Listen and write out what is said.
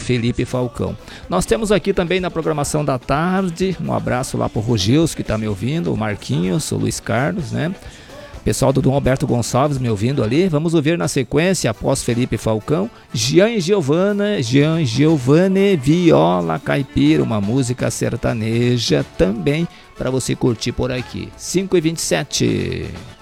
Felipe Falcão. Nós temos aqui também na programação da tarde, um abraço lá pro Rogils que tá me ouvindo, o Marquinhos, o Luiz Carlos, né? Pessoal do Dom Alberto Gonçalves me ouvindo ali. Vamos ouvir na sequência, após Felipe Falcão, Jean Giovanni Viola Caipira, uma música sertaneja também para você curtir por aqui. 5h27.